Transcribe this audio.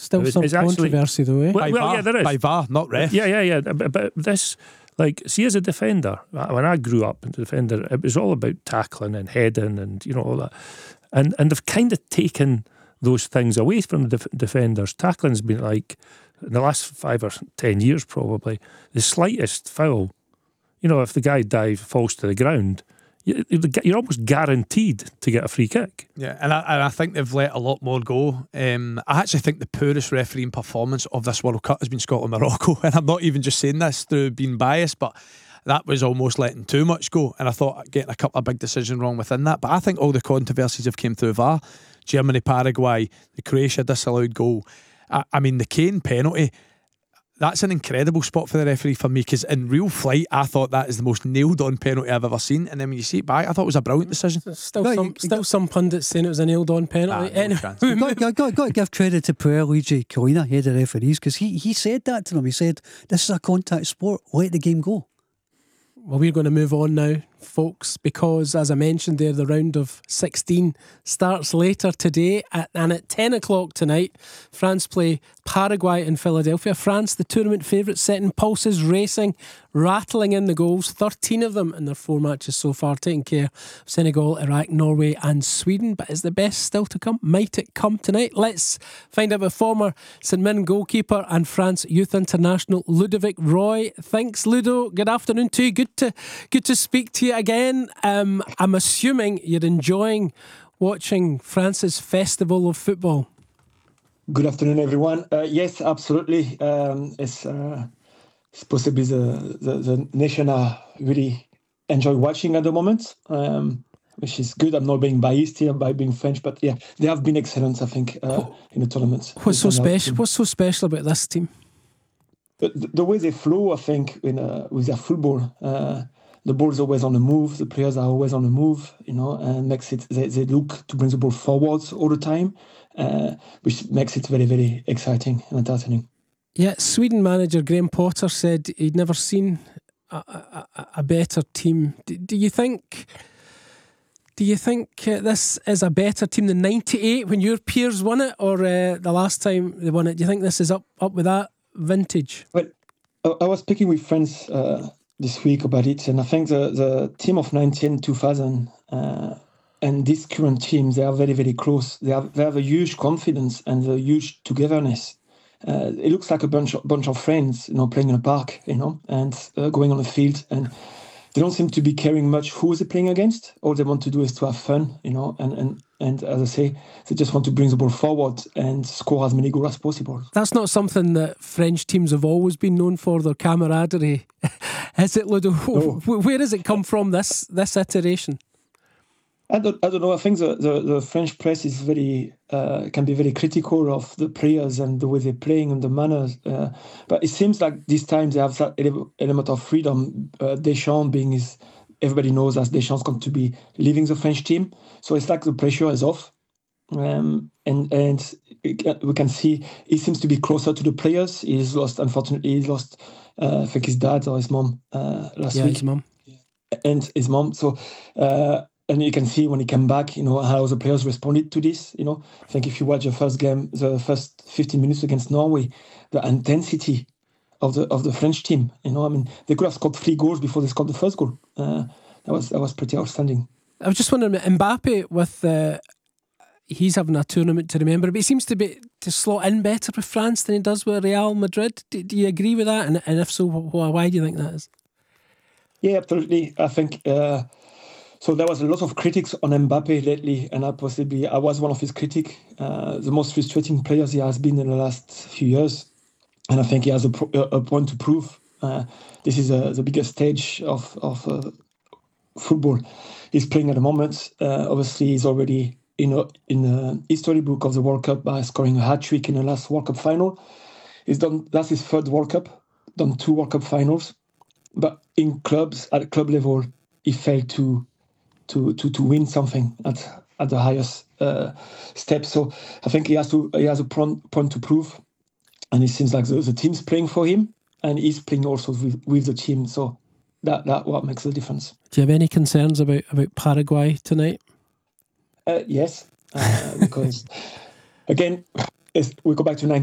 Still some controversy though, eh? Yeah, there is. By VAR, not ref. Yeah. But this, like, see, as a defender, when I grew up as a defender, it was all about tackling and heading and, you know, all that. And they've kind of taken those things away from the defenders. Tackling's been, like, in the last 5 or 10 years probably, the slightest foul, you know, if the guy falls to the ground, you're almost guaranteed to get a free kick. Yeah, and I think they've let a lot more go. I actually think the poorest refereeing performance of this World Cup has been Scotland-Morocco, and I'm not even just saying this through being biased, but that was almost letting too much go, and I thought getting a couple of big decisions wrong within that. But I think all the controversies have came through VAR. Germany, Paraguay, the Croatia disallowed goal. I mean, the Kane penalty, that's an incredible spot for the referee for me, because in real flight I thought that is the most nailed on penalty I've ever seen, and then when you see it back I thought it was a brilliant decision. Still some pundits saying it was a nailed on penalty. Got to give credit to Pierluigi Collina, head of referees, because he said that to them. He said, this is a contact sport, let the game go. Well, we're going to move on now, folks, because as I mentioned there, the round of 16 starts later today, and at 10 o'clock tonight France play Paraguay in Philadelphia. France, the tournament favourites, setting pulses racing, rattling in the goals, 13 of them in their 4 matches so far, taking care of Senegal, Iraq, Norway and Sweden. But is the best still to come? Might it come tonight? Let's find out with former St Mirren goalkeeper and France youth international Ludovic Roy. Thanks, Ludo. Good afternoon to you. Good to speak to you again. I'm assuming you're enjoying watching France's festival of football. Good afternoon, everyone. Yes, absolutely. It's possibly the nation I really enjoy watching at the moment, which is good. I'm not being biased here by being French, but yeah, they have been excellent, I think, in the tournament. What's so special about this team? The way they flow, I think, with their football. The ball is always on the move. The players are always on the move, you know, and makes it. They look to bring the ball forwards all the time, which makes it very, very exciting and entertaining. Yeah, Sweden manager Graham Potter said he'd never seen a better team. Do you think this is a better team than '98 when your peers won it, or the last time they won it? Do you think this is up with that vintage? Well, I was speaking with friends this week about it, and I think the team of 2000 and this current team, they are very, very close. They have a huge confidence and a huge togetherness. It looks like a bunch of friends, you know, playing in a park, you know, and going on the field, and they don't seem to be caring much who they're playing against. All they want to do is to have fun, you know, and as I say, they just want to bring the ball forward and score as many goals as possible. That's not something that French teams have always been known for, their camaraderie. Is it, Ludo? No. Where does it come from, this iteration? I don't know. I think the French press is can be very critical of the players and the way they're playing and the manners. But it seems like this time they have that element of freedom. Deschamps everybody knows that Deschamps is going to be leaving the French team. So it's like the pressure is off. And we can see he seems to be closer to the players. Unfortunately, he's lost, I think, his dad or his mom last week. His mom. And his mom. So, and you can see when he came back, you know, how the players responded to this. You know, I think if you watch the first game, the first 15 minutes against Norway, the intensity of the French team, you know, I mean, they could have scored 3 goals before they scored the first goal. That was pretty outstanding. I was just wondering, Mbappe with he's having a tournament to remember, but he seems to slot in better with France than he does with Real Madrid. Do you agree with that? And if so, why do you think that is? Yeah, absolutely. I think so. There was a lot of critics on Mbappe lately, and I was one of his critics. The most frustrating player he has been in the last few years, and I think he has a point to prove. This is the biggest stage of football he's playing at the moment. Obviously, he's already in the history book of the World Cup by scoring a hat-trick in the last World Cup final. That's his third World Cup, done 2 World Cup finals. But in clubs, at club level, he failed to win something at the highest step. So I think he has a point to prove, and it seems like the team's playing for him, and he's playing also with the team. So that what makes the difference. Do you have any concerns about Paraguay tonight? Yes, because again, we go back to